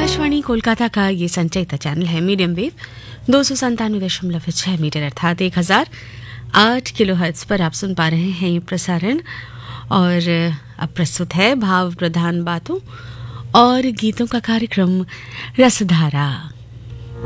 आकाशवाणी कोलकाता का ये संचयित चैनल है मीडियम वेव 297.6 मीटर अर्थात 1008 किलोहर्ट्ज पर आप सुन पा रहे हैं ये प्रसारण। और अब प्रस्तुत है भाव प्रधान बातों और गीतों का कार्यक्रम रसधारा।